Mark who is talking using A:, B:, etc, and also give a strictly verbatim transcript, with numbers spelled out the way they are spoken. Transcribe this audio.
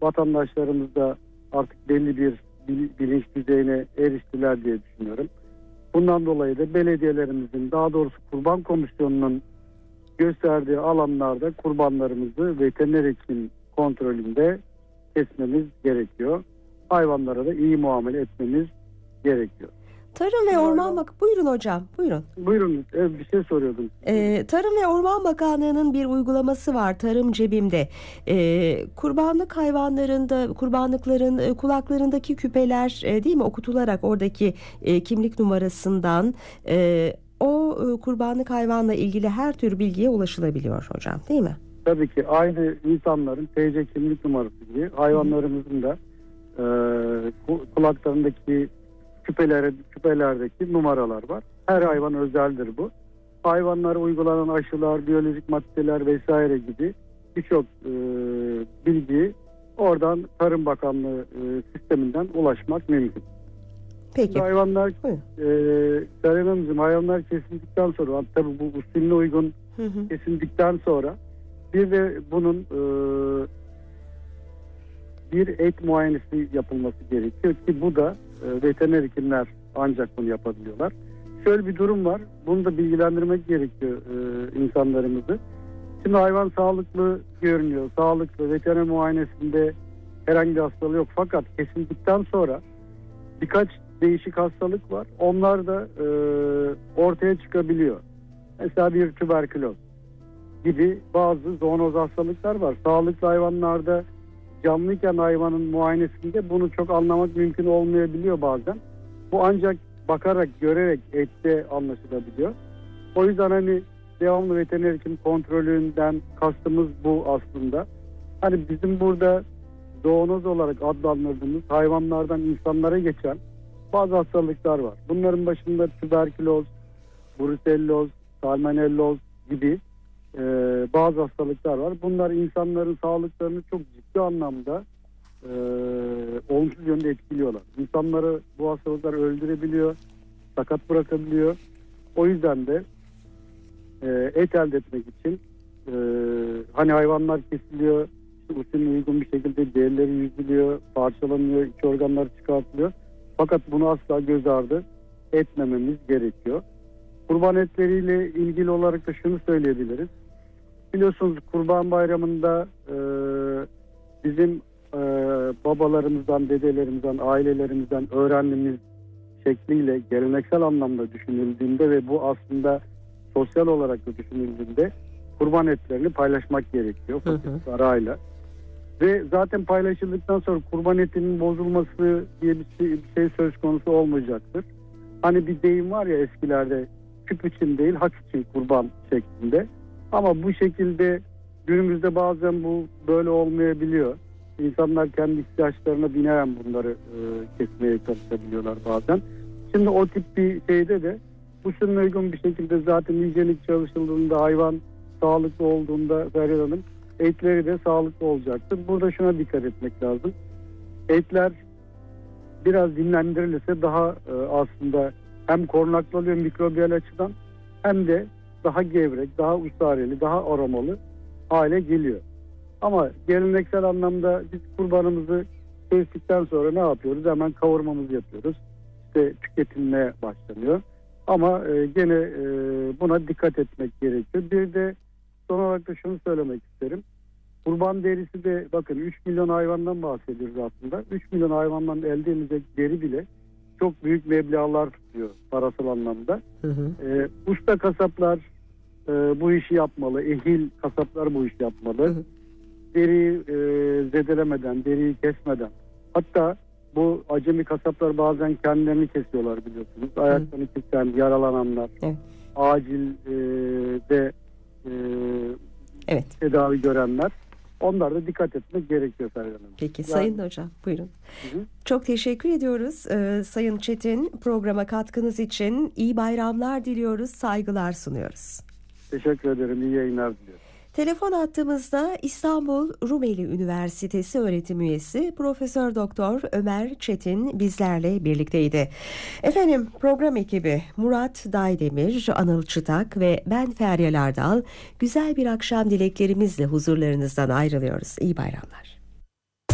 A: vatandaşlarımız da artık belli bir bilinç düzeyine eriştiler diye düşünüyorum. Bundan dolayı da belediyelerimizin, daha doğrusu kurban komisyonunun gösterdiği alanlarda kurbanlarımızı veteriner hekim kontrolünde kesmemiz gerekiyor. Hayvanlara da iyi muamele etmemiz gerekiyor.
B: Tarım ve Orman Bak buyurun hocam, buyurun.
A: Buyurun, evet, bir şey soruyordum.
B: Ee, Tarım ve Orman Bakanlığı'nın bir uygulaması var, Tarım Cebim'de. Ee, kurbanlık hayvanlarında, kurbanlıkların e, kulaklarındaki küpeler e, değil mi, okutularak oradaki e, kimlik numarasından e, o e, kurbanlık hayvanla ilgili her tür bilgiye ulaşılabiliyor hocam, değil mi?
A: Tabii ki aynı insanların T C kimlik numarası gibi hayvanlarımızın da e, kulaklarındaki küpelere, küpelerdeki numaralar var. Her hayvan özeldir bu. Hayvanlara uygulanan aşılar, biyolojik maddeler vesaire gibi birçok e, bilgi oradan Tarım Bakanlığı e, sisteminden ulaşmak mümkün.
B: Peki.
A: Şimdi hayvanlar e, hayvanlar kesildikten sonra, tabii bu usulüne uygun hı hı. kesildikten sonra bir de bunun e, bir et muayenesi yapılması gerekiyor ki bu da e, veteriner hekimler ancak bunu yapabiliyorlar. Şöyle bir durum var. Bunu da bilgilendirmek gerekiyor e, insanlarımızı. Şimdi hayvan sağlıklı görünüyor. Sağlıklı, veteriner muayenesinde herhangi bir hastalığı yok. Fakat kesildikten sonra birkaç değişik hastalık var. Onlar da e, ortaya çıkabiliyor. Mesela bir tüberküloz gibi bazı zoonoz hastalıklar var. Sağlıklı hayvanlarda canlıyken hayvanın muayenesinde bunu çok anlamak mümkün olmayabiliyor bazen. Bu ancak bakarak, görerek ette anlaşılabiliyor. O yüzden hani devamlı veteriner hekim kontrolünden kastımız bu aslında. Hani bizim burada zoonoz olarak adlandırdığımız hayvanlardan insanlara geçen bazı hastalıklar var. Bunların başında tüberküloz, bruselloz, salmonelloz gibi e, bazı hastalıklar var. Bunlar insanların sağlıklarını çok ciddi anlamda e, olumsuz yönde etkiliyorlar. İnsanları bu hastalıklar öldürebiliyor, sakat bırakabiliyor. O yüzden de e, et elde etmek için e, hani hayvanlar kesiliyor, işte usulüne uygun bir şekilde derileri yüzülüyor, parçalanıyor, iç organları çıkartılıyor. Fakat bunu asla göz ardı etmememiz gerekiyor. Kurban etleriyle ilgili olarak da şunu söyleyebiliriz. Biliyorsunuz Kurban Bayramı'nda e, bizim e, babalarımızdan, dedelerimizden, ailelerimizden öğrendiğimiz şekliyle geleneksel anlamda düşünüldüğünde ve bu aslında sosyal olarak da düşünüldüğünde kurban etlerini paylaşmak gerekiyor fakir arayla. Ve zaten paylaşıldıktan sonra kurban etinin bozulması diye bir şey, bir şey söz konusu olmayacaktır. Hani bir deyim var ya eskilerde, küp için değil hak için kurban şeklinde. Ama bu şekilde günümüzde bazen bu böyle olmayabiliyor. İnsanlar kendi ihtiyaçlarına binaen bunları e, kesmeye çalışabiliyorlar bazen. Şimdi o tip bir şeyde de usulüne uygun bir şekilde zaten hijyenik çalışıldığında, hayvan sağlıklı olduğunda Feryal Hanım, etleri de sağlıklı olacaktır. Burada şuna dikkat etmek lazım. Etler biraz dinlendirilirse daha e, aslında hem korunaklı oluyor mikrobiyal açıdan hem de daha gevrek, daha usareli, daha aromalı hale geliyor. Ama geleneksel anlamda biz kurbanımızı kestikten sonra ne yapıyoruz? Hemen kavurmamızı yapıyoruz. İşte tüketilmeye başlanıyor. Ama e, gene e, buna dikkat etmek gerekiyor. Bir de son olarak da şunu söylemek isterim. Kurban derisi de bakın üç milyon hayvandan bahsediyoruz aslında. üç milyon hayvandan elde edilecek deri bile çok büyük meblağlar tutuyor parasal anlamda. Hı hı. E, usta kasaplar e, bu işi yapmalı. Ehil kasaplar bu işi yapmalı. Hı hı. Deriyi e, zedelemeden, deriyi kesmeden. Hatta bu acemi kasaplar bazen kendilerini kesiyorlar biliyorsunuz. Ayaklarını kesen, yaralananlar, evet. acil e, de e, evet. tedavi görenler. Onlar da dikkat etmek gerekiyor Feryal Hanım.
B: Peki yani, Sayın Hocam buyurun. Hı hı. Çok teşekkür ediyoruz ee, Sayın Çetin, programa katkınız için. İyi bayramlar diliyoruz, saygılar sunuyoruz.
A: Teşekkür ederim, iyi yayınlar diliyorum.
B: Telefon hattımızda İstanbul Rumeli Üniversitesi öğretim üyesi Profesör Doktor Ömer Çetin bizlerle birlikteydi. Efendim program ekibi Murat Daydemir, Anıl Çıtak ve ben Feryal Ardal güzel bir akşam dileklerimizle huzurlarınızdan ayrılıyoruz. İyi bayramlar.